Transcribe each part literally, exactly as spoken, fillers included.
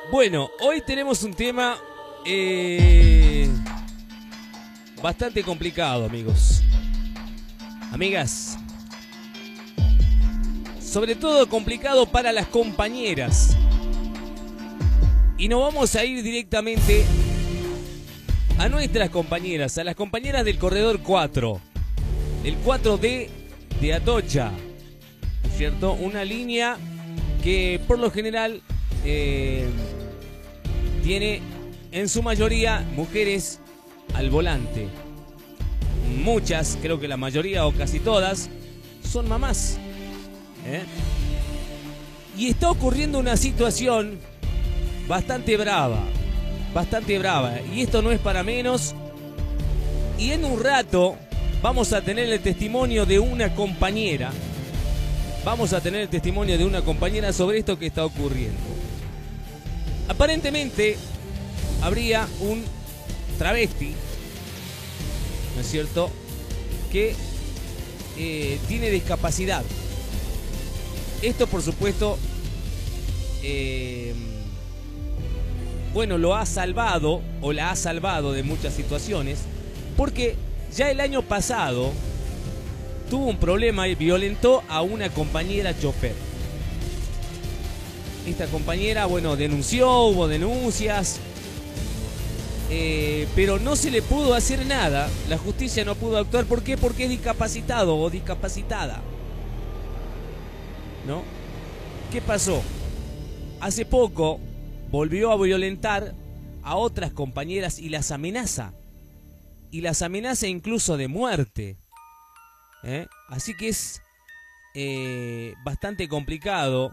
Bueno, hoy tenemos un tema eh, bastante complicado, amigos. Amigas. Sobre todo complicado para las compañeras. Y nos vamos a ir directamente a nuestras compañeras, a las compañeras del corredor cuatro. El cuatro D de Atocha. ¿Cierto? Una línea que por lo general eh, tiene en su mayoría mujeres al volante. Muchas, creo que la mayoría o casi todas, son mamás. ¿Eh? Y está ocurriendo una situación bastante brava, bastante brava, y esto no es para menos. Y en un rato vamos a tener el testimonio de una compañera, vamos a tener el testimonio de una compañera sobre esto que está ocurriendo. Aparentemente habría un travesti, ¿no es cierto?, que eh, tiene discapacidad. Esto, por supuesto, eh, bueno, lo ha salvado o la ha salvado de muchas situaciones, porque ya el año pasado tuvo un problema y violentó a una compañera chofer. Esta compañera, bueno, denunció, hubo denuncias, eh, pero no se le pudo hacer nada. La justicia no pudo actuar. ¿Por qué? Porque es discapacitado o discapacitada, ¿no? ¿Qué pasó? Hace poco volvió a violentar a otras compañeras y las amenaza. Y las amenaza incluso de muerte. ¿Eh? Así que es eh, bastante complicado.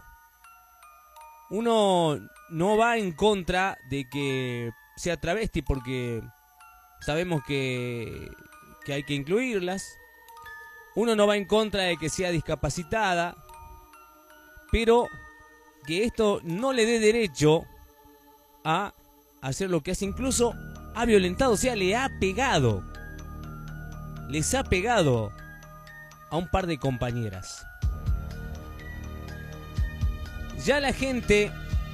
Uno no va en contra de que sea travesti porque sabemos que, que hay que incluirlas. Uno no va en contra de que sea discapacitada, pero que esto no le dé derecho a hacer lo que hace. Incluso ha violentado, o sea, le ha pegado. Les ha pegado a un par de compañeras. Ya la gente,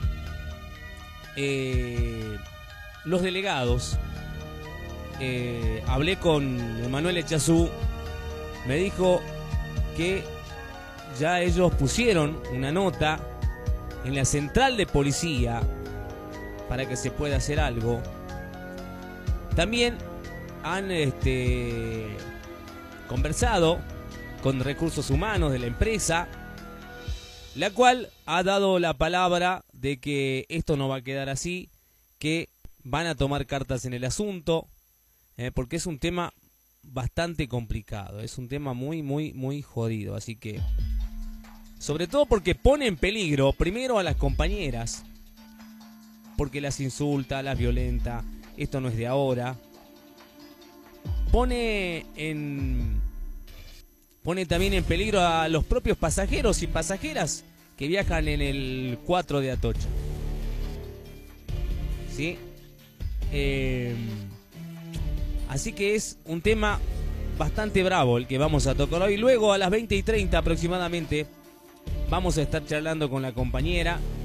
eh, los delegados, eh, hablé con Emanuel Echazú, me dijo que ya ellos pusieron una nota en la central de policía para que se pueda hacer algo. También han este, conversado con recursos humanos de la empresa, la cual ha dado la palabra de que esto no va a quedar así, que van a tomar cartas en el asunto, eh, porque es un tema bastante complicado, es un tema muy, muy, muy jodido. Así que, sobre todo porque pone en peligro primero a las compañeras, porque las insulta, las violenta. Esto no es de ahora. Pone en pone también en peligro a los propios pasajeros y pasajeras que viajan en el cuatro de Atocha. ¿Sí? Eh, así que es un tema bastante bravo el que vamos a tocar hoy. Luego a las veinte y treinta aproximadamente vamos a estar charlando con la compañera